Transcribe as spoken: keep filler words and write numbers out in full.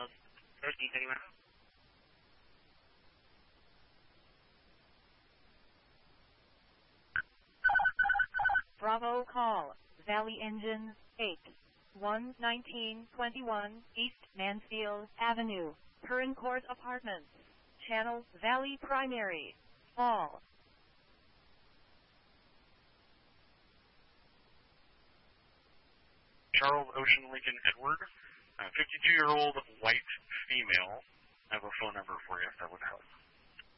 Bravo call, Valley Engines, eight one nineteen twenty-one East Mansfield Avenue, Curran Court Apartments, Channel Valley Primary, Fall. Charles Ocean Lincoln Edward, fifty-two-year-old white female. I have a phone number for you if that would help.